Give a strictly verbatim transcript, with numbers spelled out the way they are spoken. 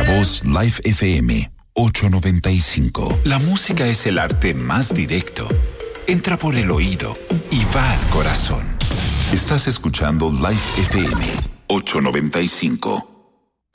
voz Live F M ochocientos noventa y cinco. La música es el arte más directo. Entra por el oído y va al corazón. Estás escuchando Live F M ochocientos noventa y cinco.